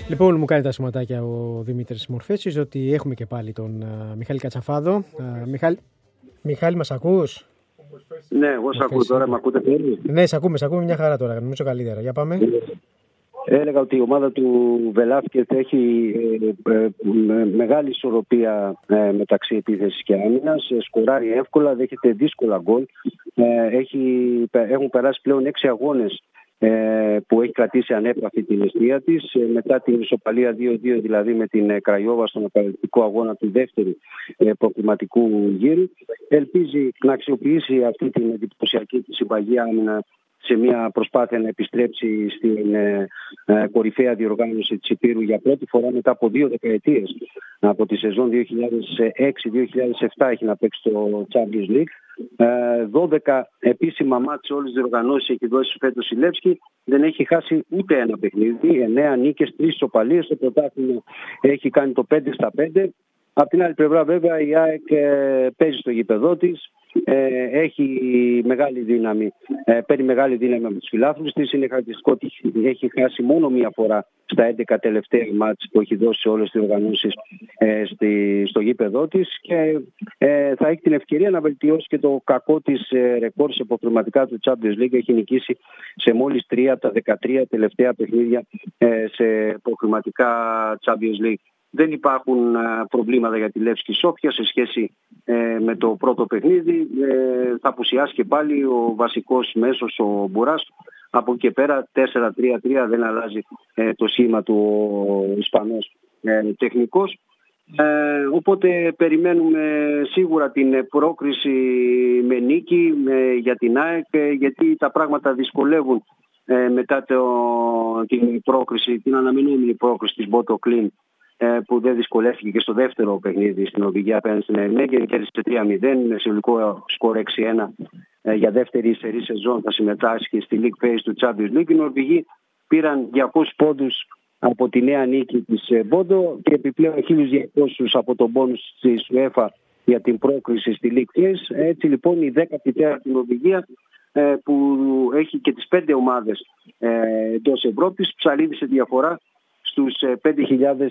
Λοιπόν, μου κάνει τα σηματάκια ο Δημήτρης Μορφέτσης ότι έχουμε και πάλι τον Μιχάλη Κατσαφάδο. Μιχάλη, μας ακούς? Ναι, εγώ σε ακούω τώρα, με ακούτε πλέον? Ναι, σε ακούμε μια χαρά τώρα, νομίζω καλύτερα. Για πάμε. Έλεγα ότι η ομάδα του Βελάσκετ έχει μεγάλη ισορροπία μεταξύ επίθεσης και άμυνας. Σκοράρει εύκολα, δέχεται δύσκολα γκολ. Έχουν περάσει πλέον 6 αγώνες που έχει κρατήσει ανέπαυτη την αιστεία της μετά την ισοπαλία 2-2 δηλαδή με την Κραϊόβα στον απαραίτητο αγώνα του δεύτερου προκριματικού γύρου. Ελπίζει να αξιοποιήσει αυτή την εντυπωσιακή της συμπαγή άμυνα σε μια προσπάθεια να επιστρέψει στην κορυφαία διοργάνωση της Υπήρου για πρώτη φορά μετά από 2 δεκαετίες. Από τη σεζόν 2006-2007 έχει να παίξει το Champions League. 12 επίσημα μάτς σε όλες τις διοργανώσεις έχει δώσει φέτος η Λεύσκη. Δεν έχει χάσει ούτε ένα παιχνίδι. 9 νίκες, 3 ισοπαλίες. Στο πρωτάθλημα έχει κάνει το 5-5. Απ' την άλλη πλευρά βέβαια η ΑΕΚ παίζει στο γήπεδό της. Έχει μεγάλη δύναμη, παίρνει μεγάλη δύναμη από τους φιλάθλους της. Είναι χαρακτηριστικό ότι έχει χάσει μόνο μία φορά στα 11 τελευταία μάτς που έχει δώσει σε όλες τις οργανώσεις στο γήπεδό της και θα έχει την ευκαιρία να βελτιώσει και το κακό της ρεκόρ σε προκριματικά του Champions League. Έχει νικήσει σε μόλις 3 από τα 13 τελευταία παιχνίδια σε προκριματικά Champions League. Δεν υπάρχουν προβλήματα για τη Λεύσκη Σόφια σε σχέση με το πρώτο παιχνίδι. Θα απουσιάσει και πάλι ο βασικός μέσος, ο Μπουράς. Από εκεί και πέρα 4-3-3 δεν αλλάζει το σχήμα του ο Ισπανός τεχνικός. Οπότε περιμένουμε σίγουρα την πρόκριση με νίκη για την ΑΕΚ, γιατί τα πράγματα δυσκολεύουν μετά την πρόκριση, την αναμενόμενη πρόκριση της Μπότο Κλίν, που δεν δυσκολεύτηκε και στο δεύτερο παιχνίδι στην Ορβηγία απέναντι στην Ερνέγκερ, κέρδισε 3-0 με συνολικό σκορ 6-1. Για δεύτερη σερί σεζόν θα συμμετάσχει στη League Phase του Champions League. Οι Νορβηγοί πήραν 200 πόντους από τη νέα νίκη της Μπόντο και επιπλέον 1.200 από τον πόνους της UEFA για την πρόκριση στη League Phase. Έτσι λοιπόν η 14η Νορβηγία, που έχει και τις 5 ομάδες εντός Ευρώπης, ψαλίδησε διαφορά στους 5.200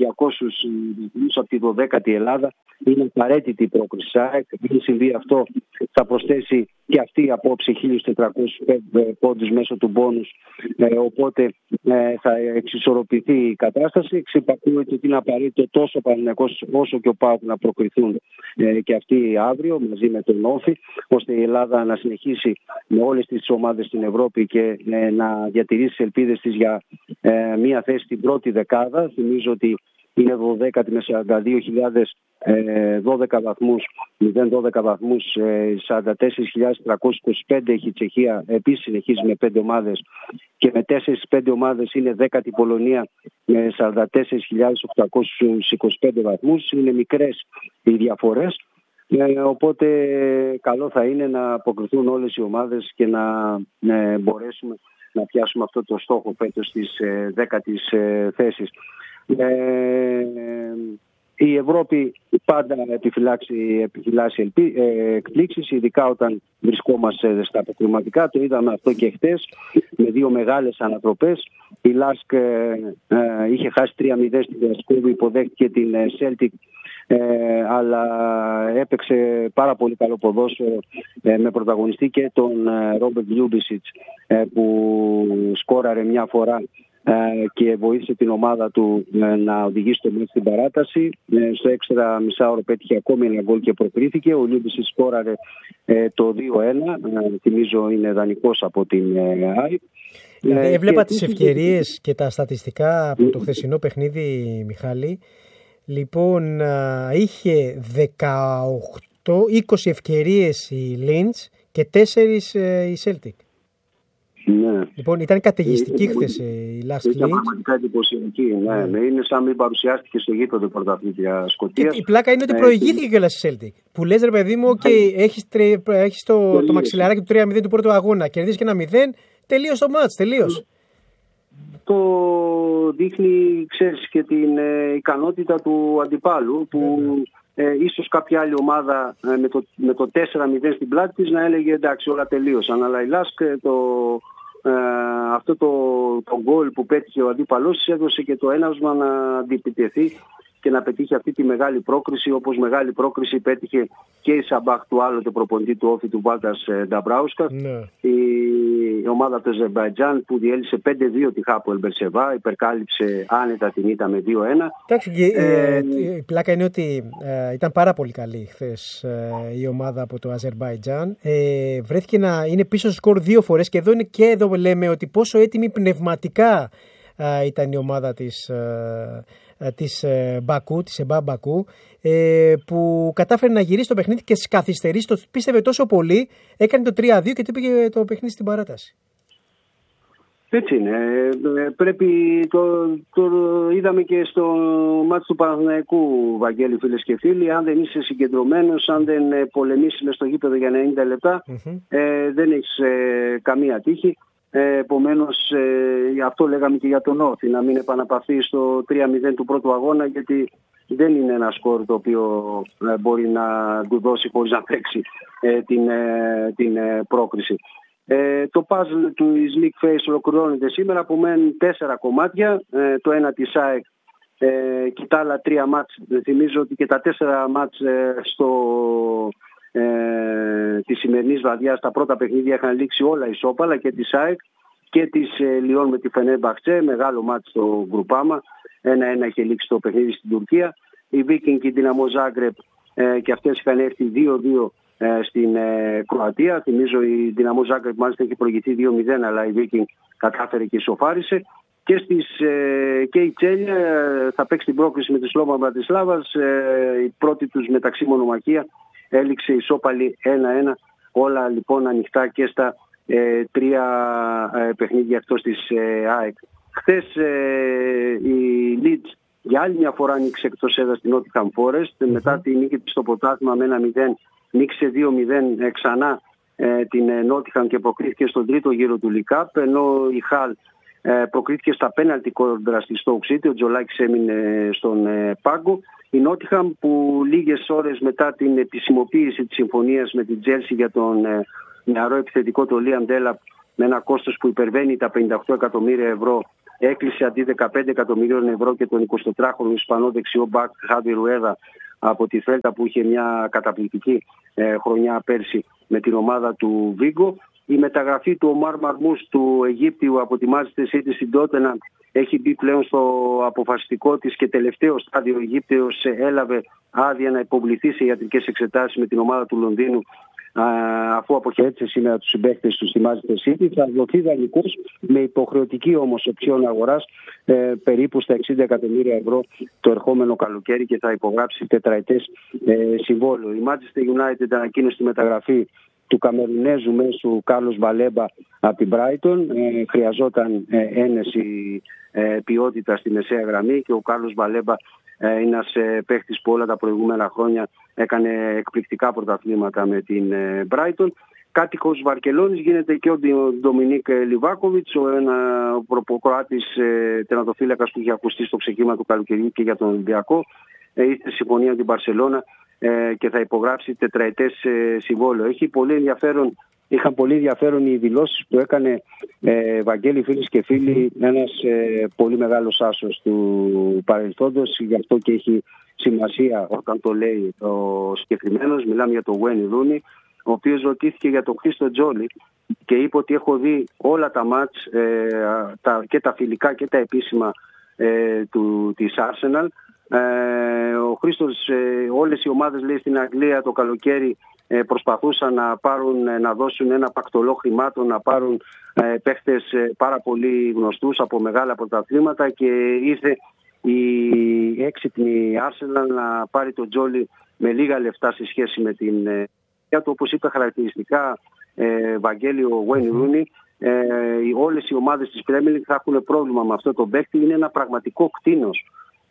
από τη 12η Ελλάδα. Είναι απαραίτητη η πρόκριση. Αν συμβεί αυτό, θα προσθέσει και αυτή απόψε 1.400 πόντους μέσω του μπόνους, οπότε θα εξισορροπηθεί η κατάσταση. Ξυπακούεται ότι είναι απαραίτητο τόσο ο Παναθηναϊκός όσο και ο ΠΑΟΚ να προκριθούν και αυτοί αύριο μαζί με τον Όφη, ώστε η Ελλάδα να συνεχίσει με όλες τις ομάδες στην Ευρώπη και να διατηρήσει τις ελπίδες της για μία θέση στην πρώτη δεκάδα. Θυμίζω ότι είναι 12η με 42.012 βαθμούς, 0-12 βαθμούς, 44.325 έχει η Τσεχία, επίσης συνεχίζει με 5 ομάδες και με 4-5 ομάδες είναι 10η Πολωνία με 44.825 βαθμούς. Είναι μικρές οι διαφορές, οπότε καλό θα είναι να αποκριθούν όλες οι ομάδες και να μπορέσουμε να πιάσουμε αυτό το στόχο φέτος της 10ης θέσης. Η Ευρώπη πάντα επιφυλάσσει εκπλήξεις, ειδικά όταν βρισκόμαστε στα αποκριματικά. Το είδαμε αυτό και χτες με 2 μεγάλες ανατροπές. Η Λάσκ είχε χάσει 3-0 στην Γλασκόβη, υποδέχτηκε την Celtic, αλλά έπαιξε πάρα πολύ καλό ποδόσφαιρο με πρωταγωνιστή και τον Ρόμπερτ Λιούμπισιτς, που σκόραρε μια φορά και βοήθησε την ομάδα του να οδηγήσει το μάτς στην παράταση. Στο έξτρα μισάωρο πέτυχε ακόμη ένα γκολ και προκρίθηκε. Ο Λιούμπισιτς σκόραρε το 2-1. Θυμίζω είναι δανεικός από την ΑΕΚ. Έβλεπα τις ευκαιρίες και τα στατιστικά από το χθεσινό παιχνίδι, Μιχάλη. Λοιπόν, είχε 18-20 ευκαιρίες η Linz και 4 η Celtic. Ναι. Λοιπόν, ήταν καταιγιστική χθες η Λάσκ Linz. Ήταν πραγματικά εντυπωσιακή. Ναι. Είναι σαν να μην παρουσιάστηκε στο γήπεδο πρωταθλήτρια Σκωτίας. Η πλάκα είναι ότι προηγήθηκε κιόλας η Celtic. Που λες, ρε παιδί μου, έχεις το μαξιλαράκι του 3-0 του πρώτου αγώνα, κερδίσεις και 1-0, τελείως το μάτς, τελείως. Το δείχνει, ξέρεις, και την ικανότητα του αντιπάλου, που ίσως κάποια άλλη ομάδα με το 4-0 στην πλάτη της να έλεγε εντάξει, όλα τελείωσαν, αλλά η Λάσκ αυτό το γκολ που πέτυχε ο αντίπαλός έδωσε και το έναυσμα να αντιπιτεθεί και να πετύχει αυτή τη μεγάλη πρόκριση, όπως μεγάλη πρόκριση πέτυχε και η Σαμπάχ του άλλοτε προπονητή του Όφη του Βάλτας Νταμπράουσκα. Η ομάδα του Αζερμπαϊτζάν που διέλυσε 5-2 τη Χάπολ Μπερσεβά, υπερκάλυψε άνετα την ήττα με 2-1. Εντάξει, η πλάκα είναι ότι ήταν πάρα πολύ καλή χθες η ομάδα από το Αζερμπαϊτζάν. Βρέθηκε να είναι πίσω στο σκορ 2 φορές και εδώ λέμε ότι πόσο έτοιμη πνευματικά ήταν η ομάδα της Μπακού, της ΕΜΠΑ Μπακού, που κατάφερε να γυρίσει το παιχνίδι και στις καθυστερήσεις το πίστευε τόσο πολύ, έκανε το 3-2 και το πήγε το παιχνίδι στην παράταση. Έτσι είναι. Πρέπει, το είδαμε και στο μάτι του Παναθηναϊκού, Βαγγέλη, φίλες και φίλοι. Αν δεν είσαι συγκεντρωμένος, αν δεν πολεμήσεις μες στο γήπεδο για 90 λεπτά, δεν έχεις καμία τύχη. Επομένως, αυτό λέγαμε και για τον Όφη, να μην επαναπαυθεί στο 3-0 του πρώτου αγώνα, γιατί δεν είναι ένα σκορ το οποίο μπορεί να του δώσει χωρίς να παίξει την πρόκριση. Το puzzle του League Phase ολοκληρώνεται σήμερα, που μένουν 4 κομμάτια, το ένα της ΑΕΚ και τα άλλα 3 μάτς. Θυμίζω ότι και τα 4 μάτς τη σημερινής βραδιάς, τα πρώτα παιχνίδια είχαν λήξει όλα ισόπαλα, και της ΑΕΚ και της Λιόν με τη Φενέρμπαχτσε, μεγάλο μάτς στο Γκρουπάμα, 1-1 είχε λήξει το παιχνίδι στην Τουρκία. Η Βίκινγκ και η Δυναμό Ζάγκρεπ και αυτές είχαν έρθει 2-2 στην Κροατία. Θυμίζω η Δυναμό Ζάγκρεπ μάλιστα έχει προηγηθεί 2-0, αλλά η Βίκινγκ κατάφερε και ισοφάρισε. Και η Τσέλια θα παίξει την πρόκριση με τη Σλόβα Μπρατισλάβας. Η πρώτη τους μεταξύ μονομαχία έληξε ισόπαλη 1-1. Όλα λοιπόν ανοιχτά και στα 3 παιχνίδια εκτός της ΑΕΚ. Χθες η Leeds για άλλη μια φορά νίκησε εκτός έδρας στην Nottingham Forest. Μετά τη νίκη της στο πρωτάθλημα με 1-0, νίκησε 2-0 ξανά την Nottingham και προκρίθηκε στον τρίτο γύρο του League Cup, ενώ η Hull προκρίθηκε στα πέναλτι κόντρα στη Stoke City. Ο Τζολάκης έμεινε στον πάγκο. Η Nottingham, που λίγες ώρες μετά την επισημοποίηση της συμφωνίας με την Chelsea για τον νεαρό επιθετικό το Liam Delap, με ένα κόστος που υπερβαίνει τα 58 εκατομμύρια ευρώ, έκλεισε αντί 15 εκατομμυρίων ευρώ και τον 24χρονο Ισπανό δεξιό μπακ Χάβι Ρουέδα από τη Φέλτα, που είχε μια καταπληκτική χρονιά πέρσι με την ομάδα του Βίγκο. Η μεταγραφή του Ομάρ Μαρμούς του Αιγύπτιου από τη Manchester City στην Τότεναμ έχει μπει πλέον στο αποφασιστικό της και τελευταίο στάδιο. Ο Αιγύπτιος έλαβε άδεια να υποβληθεί σε ιατρικές εξετάσεις με την ομάδα του Λονδίνου, αφού αποχαιρέτησε σήμερα τους συμπαίκτες του στη Manchester City. Θα δοθεί δανεικός με υποχρεωτική όμως οψιόν αγοράς περίπου στα 60 εκατομμύρια ευρώ το ερχόμενο καλοκαίρι και θα υπογράψει τετραετές συμβόλαιο. Η Manchester United ανακοίνωσε τη μεταγραφή του Καμερουνέζου μέσου Κάρλος Μπαλέμπα από την Brighton. Χρειαζόταν ένεση ποιότητα στη μεσαία γραμμή και ο Κάρλος Μπαλέμπα είναι ένας παίχτης που όλα τα προηγούμενα χρόνια έκανε εκπληκτικά πρωταθλήματα με την Brighton. Κάτοικος Βαρκελόνης γίνεται και ο Ντομινίκ Λιβάκοβιτς, ο Κροάτης τερματοφύλακας που είχε ακουστεί στο ξεκίνημα του καλοκαιριού και για τον Ολυμπιακό. Ήρθε συμφωνία με την Μπαρσελόνα και θα υπογράψει τετραετές συμβόλαιο. Είχαν πολύ ενδιαφέρον οι δηλώσεις που έκανε, Βαγγέλη, φίλες και φίλοι, ένας πολύ μεγάλος άσος του παρελθόντος. Γι' αυτό και έχει σημασία όταν το λέει ο συγκεκριμένος. Μιλάμε για τον Wayne Rooney, ο οποίος ρωτήθηκε για τον Χρήστο Τζόλι και είπε ότι έχω δει όλα τα μάτς, και τα φιλικά και τα επίσημα της Arsenal. Ο Χρήστος, όλες οι ομάδες, λέει, στην Αγγλία το καλοκαίρι προσπαθούσαν να δώσουν ένα πακτολό χρημάτων, να πάρουν παίχτες πάρα πολύ γνωστούς από μεγάλα πρωταθλήματα, και ήρθε η έξυπνη Arsenal να πάρει τον Τζόλι με λίγα λεφτά σε σχέση με την όπως είπε χαρακτηριστικά, Βαγγέλη, ο Wayne Rooney. Όλες οι ομάδες της Premier League θα έχουν πρόβλημα με αυτό το παίκτη. Είναι ένα πραγματικό κτήνος.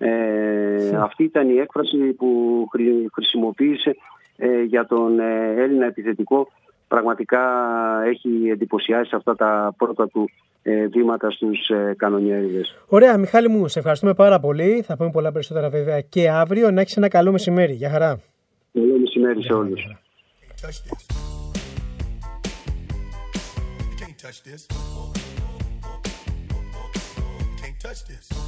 Αυτή ήταν η έκφραση που χρησιμοποίησε για τον Έλληνα επιθετικό. Πραγματικά έχει εντυπωσιάσει αυτά τα πρώτα του βήματα στους κανονιέριδες. Ωραία, Μιχάλη μου, σε ευχαριστούμε πάρα πολύ. Θα πούμε πολλά περισσότερα βέβαια και αύριο. Να έχεις ένα καλό μεσημέρι. Γεια χαρά. Καλό μεσημέρι σε όλους. Touch this. You can't touch this. Touch this.